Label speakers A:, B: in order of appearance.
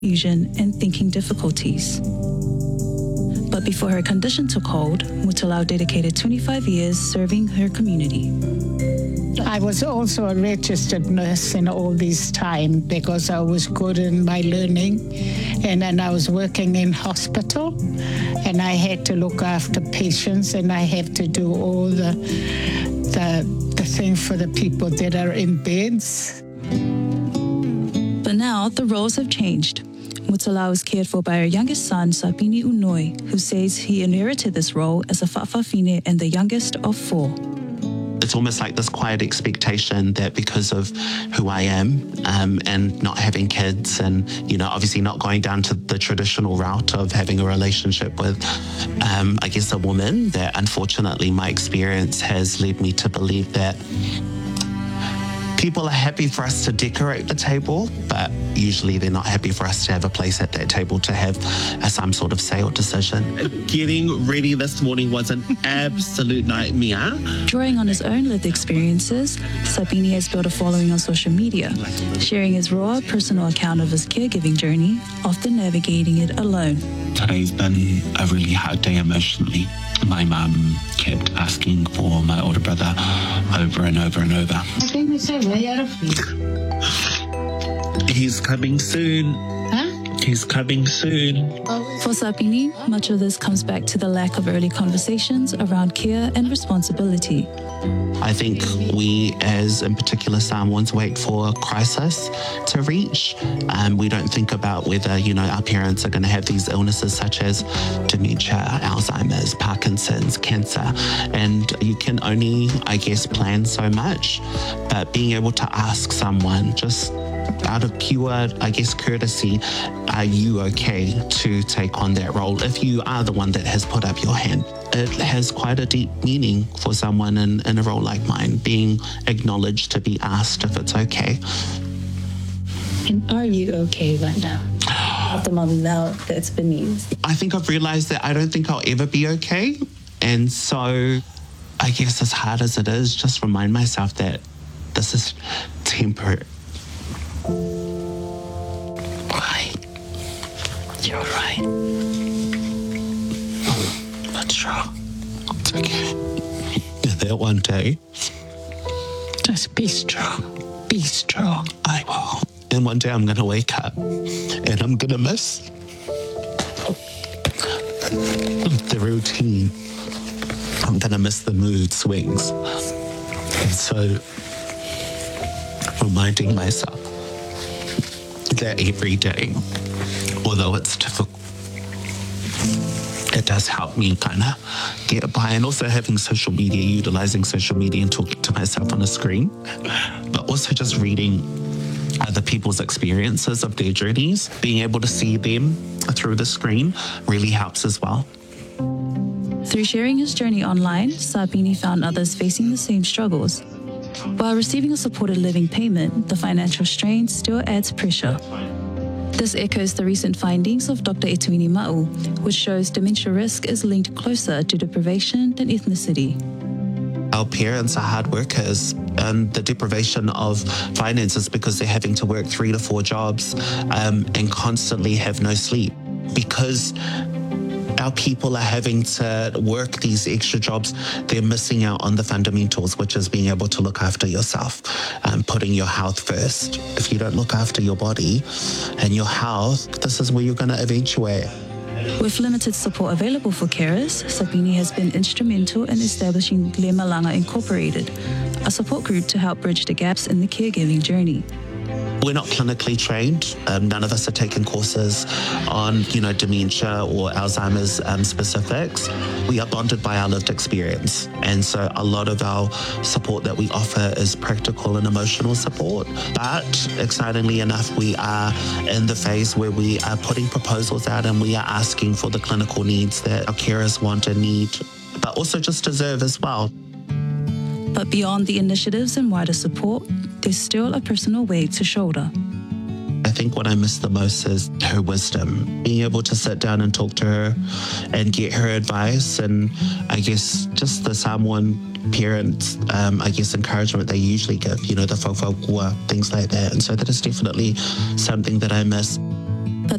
A: confusion and thinking difficulties. But before her condition took hold, Mutalau dedicated 25 years serving her community.
B: I was also a registered nurse in all this time because I was good in my learning, and then I was working in hospital, and I had to look after patients, and I have to do all the thing for the people that are in beds.
A: But now the roles have changed. Mutalau is cared for by her youngest son, Sapini Unoi, who says he inherited this role as a whawhawhine and the youngest of 4.
C: It's almost like this quiet expectation that because of who I am and not having kids and, obviously not going down to the traditional route of having a relationship with, I guess, a woman, that unfortunately my experience has led me to believe that people are happy for us to decorate the table, but usually they're not happy for us to have a place at that table to have some sort of say or decision. Getting ready this morning was an absolute nightmare.
A: Drawing on his own lived experiences, Sapini has built a following on social media, sharing his raw, personal account of his caregiving journey, often navigating it alone.
D: Today's been a really hard day emotionally. My mum kept asking for my older brother over and over and over.
C: He's coming soon. He's coming soon.
A: For Sapini, much of this comes back to the lack of early conversations around care and responsibility.
C: I think we, as in particular Samoans, wait for a crisis to reach. We don't think about whether, our parents are going to have these illnesses such as dementia, Alzheimer's, Parkinson's, cancer. And you can only, plan so much. But being able to ask someone just out of pure, courtesy, are you okay to take on that role if you are the one that has put up your hand? It has quite a deep meaning for someone in a role like mine, being acknowledged to be asked if it's okay.
E: And are you okay right now? At the moment now that's beneath.
C: I think I've realized that I don't think I'll ever be okay. And so I guess as hard as it is, just remind myself that this is temporary.
D: Why? You're right. What's wrong?
C: It's okay. That one day.
B: Just be strong. Be strong.
C: I will. And one day I'm going to wake up and I'm going to miss the routine. I'm going to miss the mood swings. And so reminding myself that every day, although it's difficult, it does help me kind of get by. And also having social media, utilizing social media and talking to myself on a screen, but also just reading other people's experiences of their journeys, being able to see them through the screen really helps as well.
A: Through sharing his journey online, Sapini found others facing the same struggles. While receiving a supported living payment, the financial strain still adds pressure. This echoes the recent findings of Dr. Etuini Ma'u, which shows dementia risk is linked closer to deprivation than ethnicity.
C: Our parents are hard workers, and the deprivation of finances because they're having to work 3 to 4 jobs and constantly have no sleep. Because our people are having to work these extra jobs, they're missing out on the fundamentals, which is being able to look after yourself, putting your health first. If you don't look after your body and your health, this is where you're going to eventuate.
A: With limited support available for carers, Sapini has been instrumental in establishing Le Malanga Incorporated, a support group to help bridge the gaps in the caregiving journey.
C: We're not clinically trained. None of us are taking courses on, dementia or Alzheimer's specifics. We are bonded by our lived experience. And so a lot of our support that we offer is practical and emotional support. But excitingly enough, we are in the phase where we are putting proposals out and we are asking for the clinical needs that our carers want and need, but also just deserve as well.
A: But beyond the initiatives and wider support, there's still a personal weight to shoulder.
C: I think what I miss the most is her wisdom, being able to sit down and talk to her and get her advice, and I guess just the Samoan parents, encouragement they usually give, the whawhawkua, things like that. And so that is definitely something that I miss.